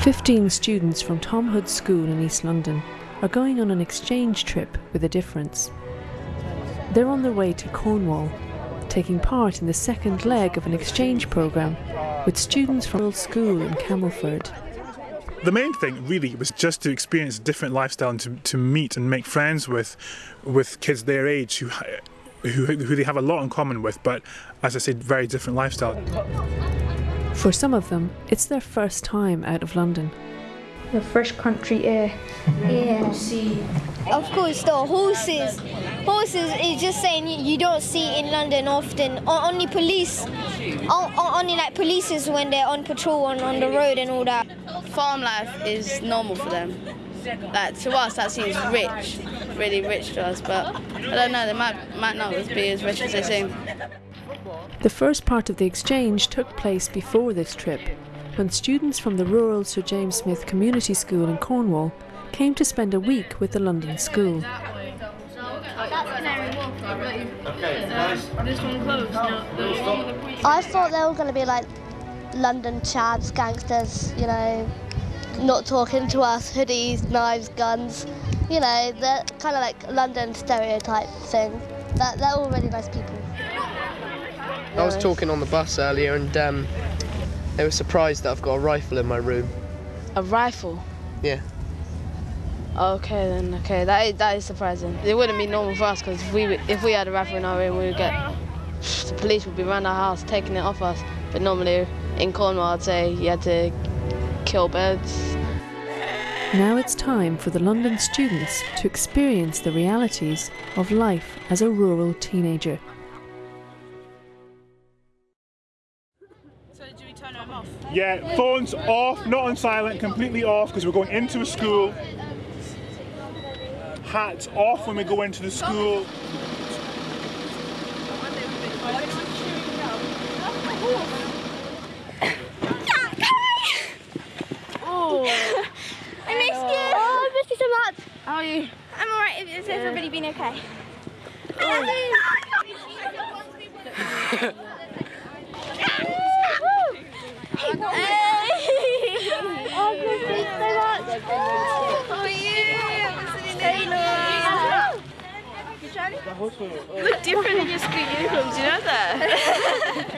15 students from Tom Hood School in East London are going on an exchange trip with a difference. They're on their way to Cornwall, taking part in the second leg of an exchange programme with students from Royal School in Camelford. The main thing really was just to experience a different lifestyle and to meet and make friends with kids their age who they have a lot in common with, but as I said, very different lifestyle. For some of them, it's their first time out of London. The fresh country air. Yeah. See. Of course, the horses. Horses is just saying you don't see in London often. Only police. Only like police when they're on patrol on the road and all that. Farm life is normal for them. Like to us, that seems rich, really rich to us. But I don't know. They might not be as rich as they seem. The first part of the exchange took place before this trip, when students from the rural Sir James Smith Community School in Cornwall came to spend a week with the London school. I thought they were going to be like London chads, gangsters, you know, not talking to us, hoodies, knives, guns, you know, they're kind of like London stereotype thing. They're all really nice people. I was talking on the bus earlier and they were surprised that I've got a rifle in my room. A rifle? Yeah. Okay then, okay, that is surprising. It wouldn't be normal for us because if we had a rifle in our room, we would the police would be around our house taking it off us. But normally in Cornwall, I'd say you had to kill birds. Now it's time for the London students to experience the realities of life as a rural teenager. Yeah, phones off, not on silent, completely off because we're going into a school. Hats off when we go into the school. Oh. I missed you. Oh, I missed you so much. How are you? I'm alright. Has everybody been okay? You look different in your school uniforms, you know that?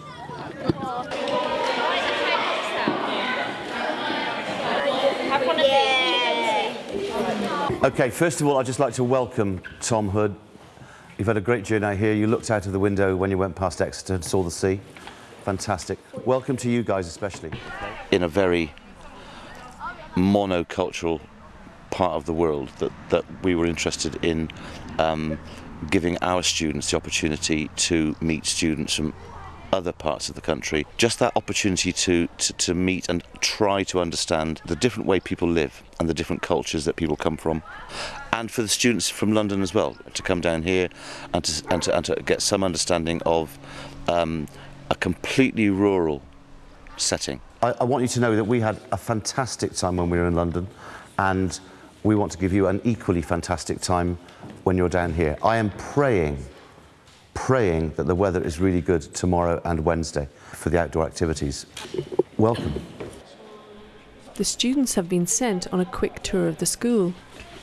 Okay, first of all, I'd just like to welcome Tom Hood. You've had a great journey out here. You looked out of the window when you went past Exeter and saw the sea. Fantastic. Welcome to you guys especially. In a very monocultural part of the world that we were interested in giving our students the opportunity to meet students from other parts of the country. Just that opportunity to meet and try to understand the different way people live and the different cultures that people come from. And for the students from London as well, to come down here and to get some understanding of a completely rural setting. I want you to know that we had a fantastic time when we were in London, and we want to give you an equally fantastic time when you're down here. I am praying that the weather is really good tomorrow and Wednesday for the outdoor activities. Welcome. The students have been sent on a quick tour of the school.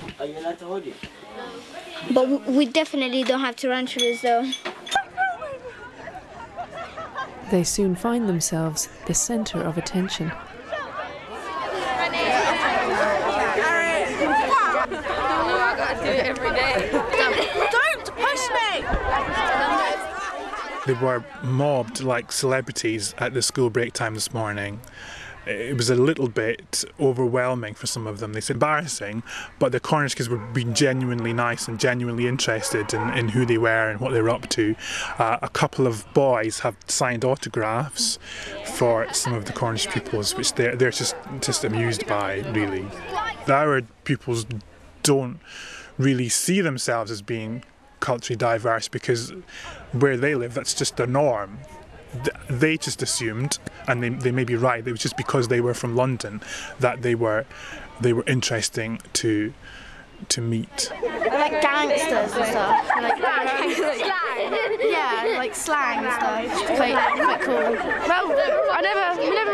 But we definitely don't have tarantulas though. They soon find themselves the centre of attention. Don't push me! They were mobbed like celebrities at the school break time this morning. It was a little bit overwhelming for some of them. It's embarrassing, but the Cornish kids were being genuinely nice and genuinely interested in who they were and what they were up to. A couple of boys have signed autographs for some of the Cornish pupils, which they're just amused by, really. Our pupils don't really see themselves as being culturally diverse because where they live, that's just the norm. They just assumed, and they may be right, it was just because they were from London that they were interesting to meet. Like gangsters and stuff. Like slang. Yeah, like slang and stuff. Quite cool. Well, I never